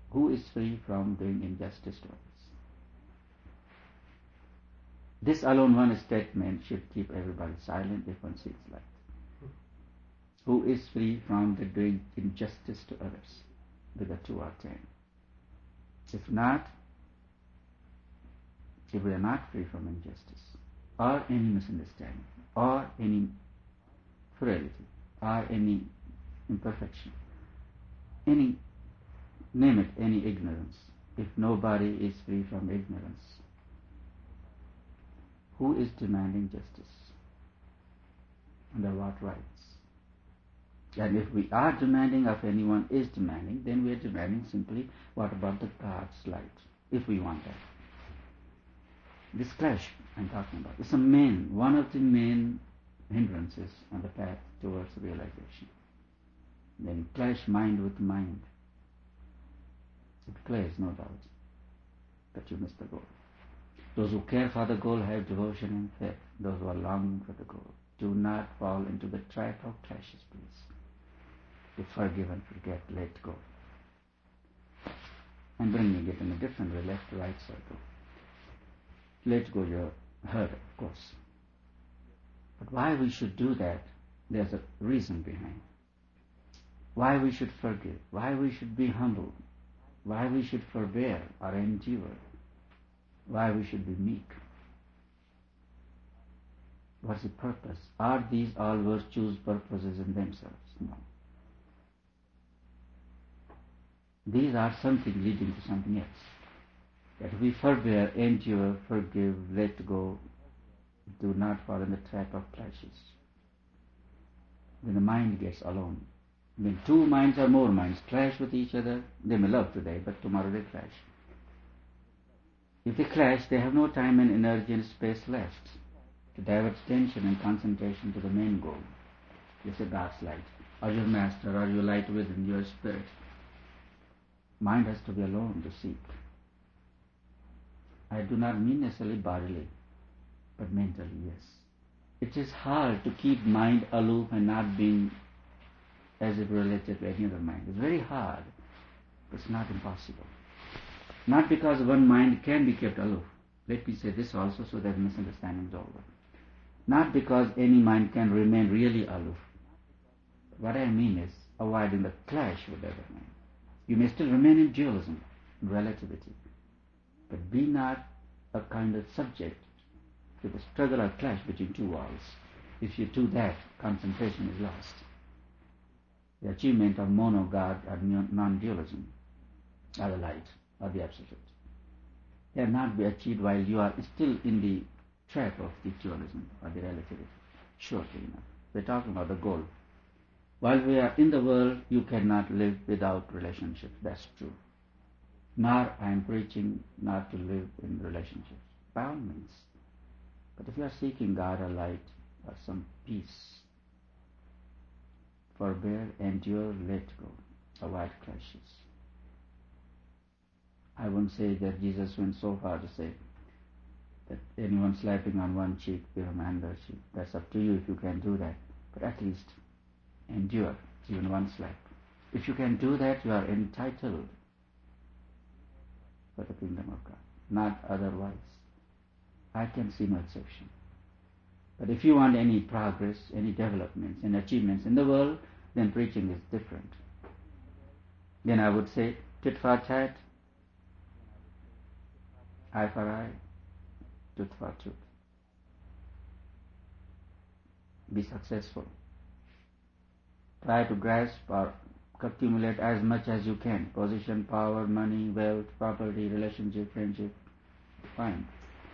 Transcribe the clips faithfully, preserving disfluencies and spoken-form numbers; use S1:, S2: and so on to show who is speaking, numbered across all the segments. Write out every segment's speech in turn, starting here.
S1: Who is free from doing injustice to others? This alone one statement should keep everybody silent if one sees light. Who is free from the doing injustice to others with the two or ten? If not, if we are not free from injustice, or any misunderstanding, or any frailty, or any imperfection, any, name it, any ignorance, if nobody is free from ignorance, who is demanding justice? Under what rights? And if we are demanding, if anyone is demanding, then we are demanding simply, what about the God's light, if we want that? This clash I'm talking about is a main, one of the main hindrances on the path towards realization. Then clash mind with mind. It clears, no doubt, that you miss the goal. Those who care for the goal have devotion and faith. Those who are longing for the goal, do not fall into the trap of clashes, please. To forgive and forget, let go. And bringing it in a different way, left to right circle. Let go your hurt, of course. But why we should do that, there's a reason behind. Why we should forgive, why we should be humble, why we should forbear or endure, why we should be meek. What's the purpose? Are these all virtues purposes in themselves? No. These are something leading to something else. That we forbear, endure, forgive, let go, do not fall in the trap of clashes. When the mind gets alone, when two minds or more minds clash with each other, they may love today, but tomorrow they clash. If they clash, they have no time and energy and space left to divert attention and concentration to the main goal. It's a God's light, or your master, or your light within your spirit. Mind has to be alone to seek. I do not mean necessarily bodily, but mentally, yes. It is hard to keep mind aloof and not being as if related to any other mind. It's very hard, but it's not impossible. Not because one mind can be kept aloof. Let me say this also so that misunderstanding is over. Not because any mind can remain really aloof. What I mean is avoiding the clash with the other mind. You may still remain in dualism, relativity, but be not a kind of subject to the struggle or clash between two walls. If you do that, concentration is lost. The achievement of mono-God or non-dualism, or the light, or the absolute, cannot be achieved while you are still in the trap of the dualism or the relativity. Shortly enough, we're talking about the goal. While we are in the world, you cannot live without relationships. That's true. Nor I am preaching not to live in relationships, by all means. But if you are seeking God or light or some peace, forbear, endure, let go, avoid clashes. I won't say that Jesus went so far to say that anyone slapping on one cheek, give him another cheek. That's up to you if you can do that. But at least endure even one slap. If you can do that, you are entitled for the kingdom of God, not otherwise. I can see no exception. But if you want any progress, any developments and achievements in the world, then preaching is different. Then I would say tit for tat, eye for eye, tooth for tooth. Be successful. Try to grasp or accumulate as much as you can. Position, power, money, wealth, property, relationship, friendship. Fine.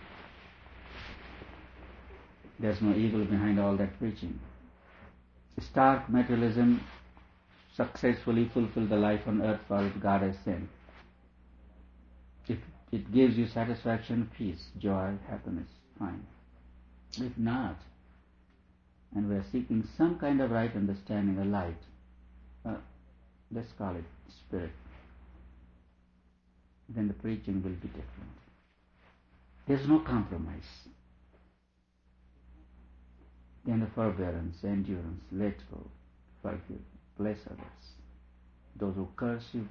S1: There's no evil behind all that preaching. Stark materialism successfully fulfill the life on earth for which God has sent. If it gives you satisfaction, peace, joy, happiness, fine. If not, and we are seeking some kind of right understanding, a light, uh, let's call it spirit, then the preaching will be different. There's no compromise. Then the forbearance, endurance, let go, forgive, bless others. Those who curse you,